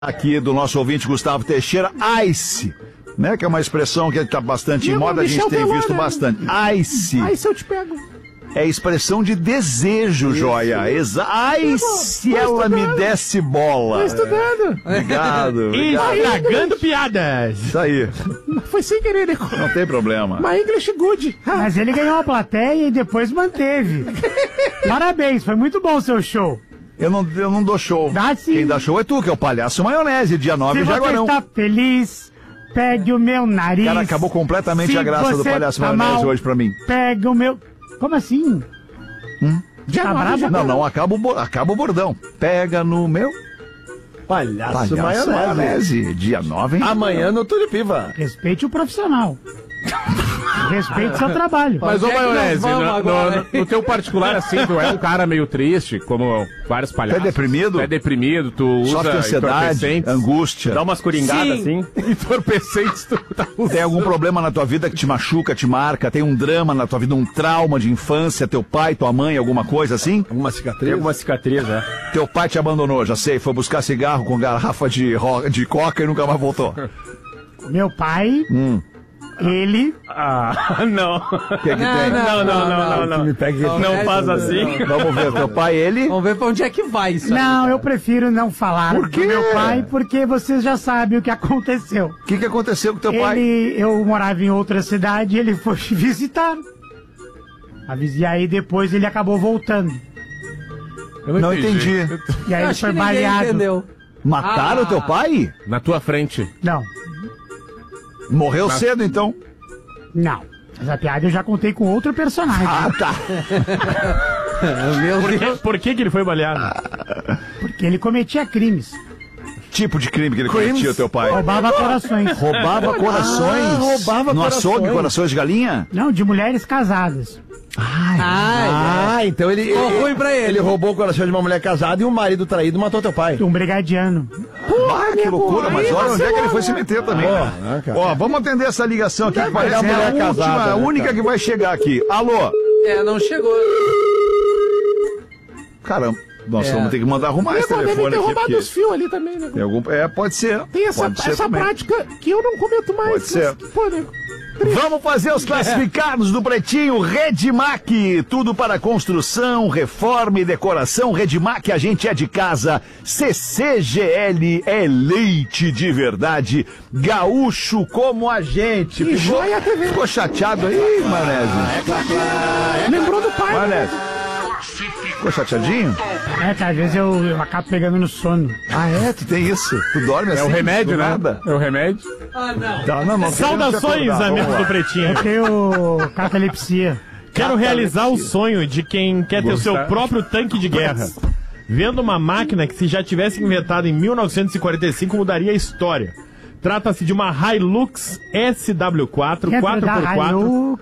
aqui do nosso ouvinte Gustavo Teixeira, Ice, né? Que é uma expressão que está bastante em moda, a gente tem visto bastante. Ice. Ice eu te pego. É expressão de desejo, joia. Ai, se ela me desse bola. Tô estudando. Obrigado. Estragando piadas. Isso aí. Foi sem querer, né? Não tem problema. My English good. Mas ele ganhou a plateia e depois manteve. Parabéns, foi muito bom o seu show. Eu não dou show. Dá sim. Quem dá show é tu, que é o Palhaço Maionese, dia 9 de Jaguarão. Se você está feliz, pegue o meu nariz. Cara, acabou completamente a graça do Palhaço Maionese hoje pra mim. Pega o meu... Como assim? Tá bravo? Não, acaba o bordão. Pega no meu... Palhaço Maionese. Dia 9, hein? Amanhã no Tulipiva. Respeite o profissional. Respeite seu trabalho. Mas, ô Maionese, no teu particular, assim, tu é um cara meio triste, como vários palhaços. Tu é deprimido? Tu é deprimido, tu usa sofre ansiedade, angústia. Dá umas coringadas, assim. Entorpecentes, tu tá usando. Tem algum problema na tua vida que te machuca, te marca? Tem um drama na tua vida, um trauma de infância? Teu pai, tua mãe, alguma coisa assim? Alguma cicatriz? Tem alguma cicatriz, né? Teu pai te abandonou, já sei. Foi buscar cigarro com garrafa de coca e nunca mais voltou. Meu pai... Ele... não. Que tem? Não faz assim. Vamos ver, teu pai, ele... Vamos ver pra onde é que vai isso. Não, eu prefiro não falar Por quê? do meu pai, porque vocês já sabem o que aconteceu. O que aconteceu com teu pai? Eu morava em outra cidade e ele foi visitar. E aí depois ele acabou voltando. Eu não entendi. E aí ele foi baleado. Entendeu. Mataram teu pai? Na tua frente. Não. Morreu cedo, então? Não. Essa piada eu já contei com outro personagem. Tá. Por que ele foi baleado? Porque ele cometia crimes. Tipo de crime que ele cometia, teu pai? Roubava corações. Roubava corações? Roubava no corações. açougue, corações de galinha? Não, de mulheres casadas. Então ele ruim pra ele. Ele roubou o coração de uma mulher casada e um marido traído matou teu pai. Um brigadiano. Que loucura, mas olha onde é que ele foi se meter também. Ó, vamos atender essa ligação aqui, que parece mulher a última, casada, a única que vai chegar aqui. Alô? Não chegou. Caramba, nós vamos ter que mandar arrumar esse telefone Deve ter aqui. roubado Porque os fios ali também, né? tem algum... pode ser. Tem essa também. prática que eu não cometo mais. Pode ser. Pô, nego. Vamos fazer os classificados do Pretinho. Redmac, tudo para construção, reforma e decoração. Redmac, a gente é de casa. CCGL é leite de verdade. Gaúcho como a gente. Que joia, TV. Ficou chateado aí, Maionese? Lembrou do pai. Maionese. Ficou chateadinho? Às vezes eu acabo pegando no sono. Tu tem isso? Tu dorme assim? É o remédio, do né? nada? É o remédio. Não, Saudações, amigos do Pretinho. Eu tenho catalepsia. Quero realizar o sonho de quem quer ter o seu próprio tanque de guerra. Vendo uma máquina que, se já tivesse inventado em 1945, mudaria a história. Trata-se de uma Hilux SW4 4x4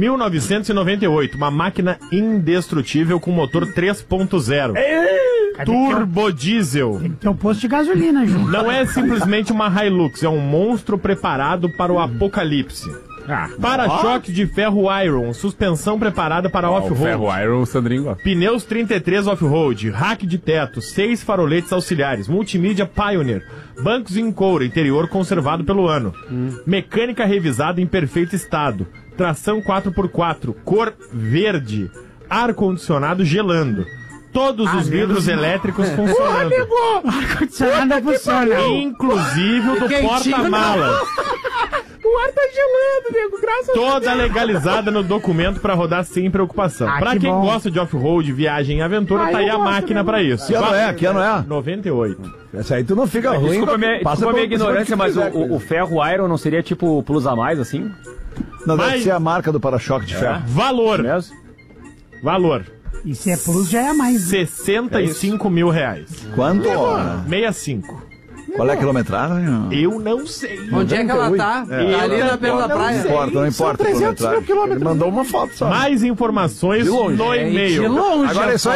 1998, uma máquina indestrutível com motor 3.0. Turbo diesel. Tem que ter um posto de gasolina junto. Não é simplesmente uma Hilux, é um monstro preparado para o apocalipse. Para-choque de ferro Iron, suspensão preparada para off-road. Ferro Iron, Sandrinho. Pneus 33 off-road, rack de teto, 6 faroletes auxiliares, multimídia Pioneer, bancos em couro, interior conservado pelo ano, mecânica revisada em perfeito estado, tração 4x4, cor verde, ar-condicionado gelando. Todos os vidros elétricos funcionando. Ar-condicionado funciona. Inclusive o do porta-malas. O ar tá gelando, nego, graças a Deus. Toda legalizada no documento pra rodar sem preocupação. Pra que quem bom. gosta de off-road, viagem e aventura, tá aí eu a gosto, máquina pra isso. Que ano é? 98. Essa aí tu não fica ruim. Desculpa a minha ignorância, mas quiser, o ferro Iron não seria tipo plus a mais, assim? Não, deve Mas- ser a marca do para-choque de ferro. Valor. Mesmo? Valor. E se é plus, já é mais. 65 mil reais. Quanto? 65. Qual é a quilometragem? Eu não sei. Onde é que ela tá? Eu Ali na beira da Não praia. importa, não importa a 300 mil quilometragem. quilômetros. Mandou uma foto só. Mais informações no e-mail. De longe. Agora é só